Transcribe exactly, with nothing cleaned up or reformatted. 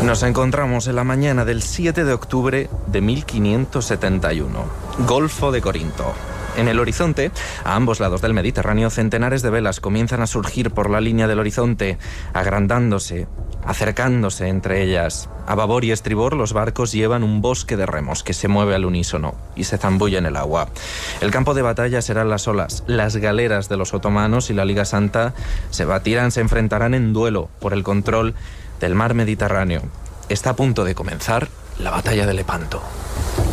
Nos encontramos en la mañana del siete de octubre de mil quinientos setenta y uno. Golfo de Corinto. En el horizonte, a ambos lados del Mediterráneo, centenares de velas comienzan a surgir por la línea del horizonte, agrandándose, acercándose entre ellas. A babor y estribor, los barcos llevan un bosque de remos que se mueve al unísono y se zambulle en el agua. El campo de batalla serán las olas. Las galeras de los otomanos y la Liga Santa se batirán, se enfrentarán en duelo por el control del mar Mediterráneo. Está a punto de comenzar la batalla de Lepanto.